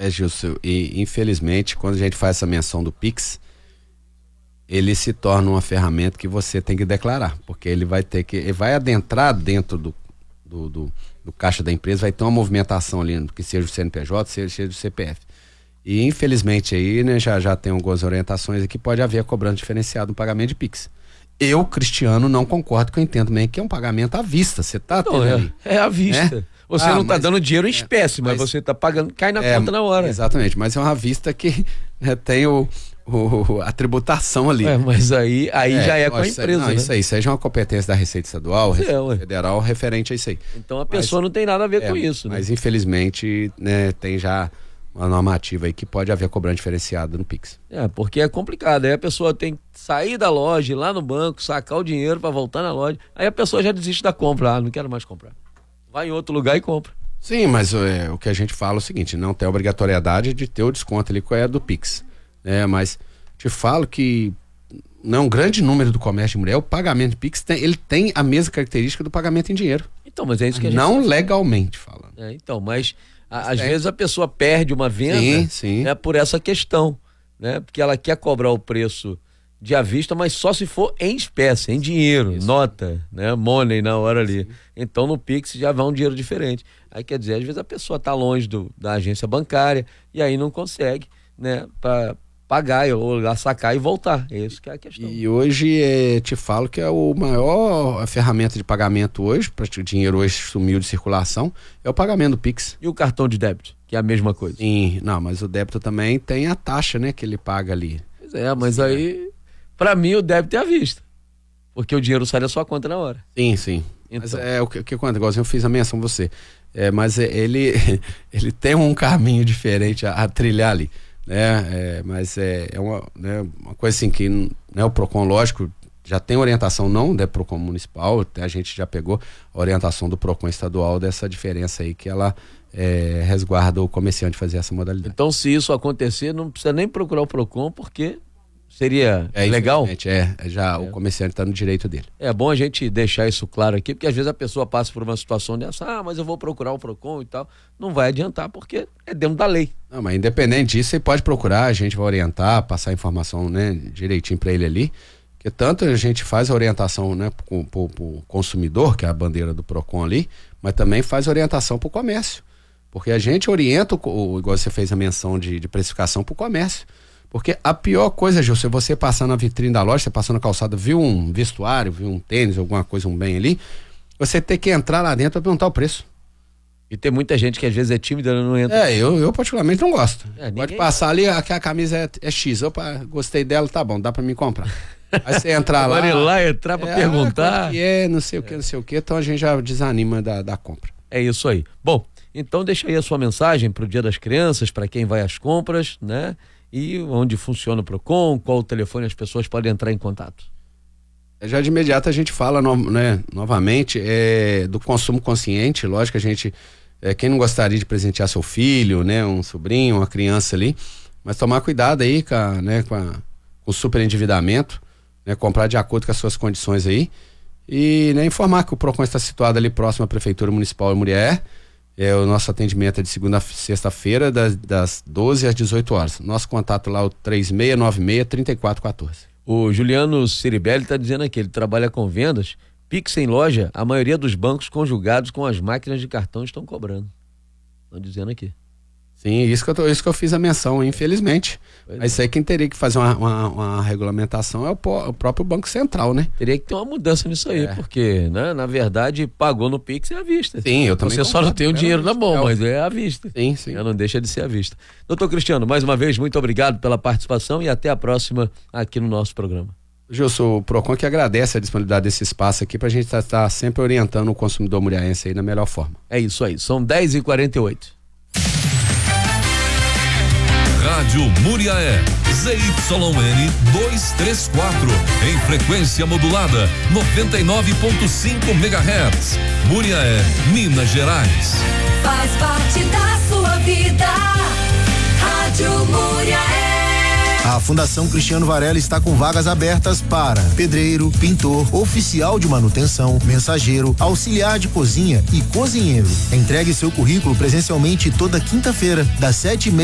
Gilson, e infelizmente quando a gente faz essa menção do Pix, ele se torna uma ferramenta que você tem que declarar, porque ele vai adentrar dentro do caixa da empresa, vai ter uma movimentação ali, que seja o CNPJ, seja o CPF. E infelizmente aí, né, já tem algumas orientações aqui, pode haver cobrança diferenciada no pagamento de Pix. Eu, Cristiano, não concordo, que eu entendo bem que é um pagamento à vista, você tá tendo ali. É à vista. Você não tá dando dinheiro em espécie, mas você tá pagando, cai na conta na hora. Exatamente, mas é uma vista que tem a tributação ali. Mas aí já é com a empresa, não, né? Isso aí é uma competência da Receita Estadual, Receita Federal, referente a isso aí. Então a pessoa não tem nada a ver com isso, né? Mas infelizmente, né, tem já uma normativa aí que pode haver cobrança diferenciada no Pix. Porque é complicado, aí a pessoa tem que sair da loja, ir lá no banco, sacar o dinheiro para voltar na loja, aí a pessoa já desiste da compra, não quero mais comprar. Vai em outro lugar e compra. Sim, mas o que a gente fala é o seguinte, não tem obrigatoriedade de ter o desconto ali do Pix, né? Mas te falo que um grande número do comércio de mulher, o pagamento de Pix ele tem a mesma característica do pagamento em dinheiro. Então, mas é isso que a gente... Não legalmente falando. Mas às vezes a pessoa perde uma venda por essa questão, né? Porque ela quer cobrar o preço de à vista, mas só se for em espécie, em dinheiro, nota, né? Money na hora ali. Sim. Então no Pix já vai um dinheiro diferente. Aí quer dizer, às vezes a pessoa está longe da agência bancária e aí não consegue, né? Para pagar ou lá sacar e voltar. É isso que é a questão. E hoje te falo que é o maior ferramenta de pagamento hoje, para o dinheiro hoje sumiu de circulação, é o pagamento do Pix. E o cartão de débito, que é a mesma coisa? Sim, não, mas o débito também tem a taxa, né, que ele paga ali. Pois mas aí, para mim, o débito é à vista, porque o dinheiro sai da sua conta na hora. Sim. Então. Mas o que conta, igual eu fiz a menção com você, mas ele tem um caminho diferente a trilhar ali. Mas é uma coisa assim que, né, o PROCON, lógico, já tem orientação, não do PROCON municipal, a gente já pegou a orientação do PROCON estadual dessa diferença aí, que ela resguarda o comerciante fazer essa modalidade. Então, se isso acontecer, não precisa nem procurar o PROCON, porque seria legal? O comerciante está no direito dele. É bom a gente deixar isso claro aqui, porque às vezes a pessoa passa por uma situação dessa, mas eu vou procurar o PROCON e tal. Não vai adiantar, porque é dentro da lei. Não, mas independente disso, você pode procurar, a gente vai orientar, passar a informação, né, direitinho para ele ali, que tanto a gente faz a orientação, né, pro consumidor, que é a bandeira do PROCON ali, mas também faz orientação pro comércio, porque a gente orienta, igual você fez a menção de precificação pro comércio. Porque a pior coisa, Gil, se você passar na vitrine da loja, você passou na calçada, viu um vestuário, viu um tênis, alguma coisa, um bem ali, você tem que entrar lá dentro para perguntar o preço. E tem muita gente que às vezes é tímida e não entra. Eu particularmente não gosto. Pode passar ali, que a camisa é X. Opa, gostei dela, tá bom, dá para mim comprar. Aí você entrar lá. Entrar para perguntar. Não sei o que, então a gente já desanima da compra. É isso aí. Bom, então deixa aí a sua mensagem pro Dia das Crianças, para quem vai às compras, né? E onde funciona o PROCON, qual o telefone as pessoas podem entrar em contato? Já de imediato a gente fala, né, novamente, do consumo consciente. Lógico que a gente, quem não gostaria de presentear seu filho, né, um sobrinho, uma criança ali, mas tomar cuidado aí com o superendividamento, né, comprar de acordo com as suas condições aí e, né, informar que o PROCON está situado ali próximo à Prefeitura Municipal de Murié. O nosso atendimento é de segunda a sexta-feira, das 12 às 18 horas. Nosso contato lá é o 3696-3414. O Juliano Ciribelli está dizendo aqui, ele trabalha com vendas, Pix em loja, a maioria dos bancos conjugados com as máquinas de cartão estão cobrando. Estão dizendo aqui. Sim, isso que eu fiz a menção, infelizmente. Mas isso aí quem teria que fazer uma regulamentação é o próprio Banco Central, né? Teria que ter uma mudança nisso aí, porque, né, na verdade, pagou no Pix é à vista. Sim, eu também. Você só não tem o dinheiro na mão, mas é à vista. Sim. Não deixa de ser à vista. Doutor Cristiano, mais uma vez, muito obrigado pela participação e até a próxima aqui no nosso programa. Gilson, o PROCON que agradece a disponibilidade desse espaço aqui pra gente estar sempre orientando o consumidor muriaense aí da melhor forma. É isso aí, são 10h48. Rádio Muriaé, ZYN 234, em frequência modulada, 99.5 MHz. Muriaé, Minas Gerais. Faz parte da sua vida, Rádio Muriaé. A Fundação Cristiano Varela está com vagas abertas para pedreiro, pintor, oficial de manutenção, mensageiro, auxiliar de cozinha e cozinheiro. Entregue seu currículo presencialmente toda quinta-feira, das 7h30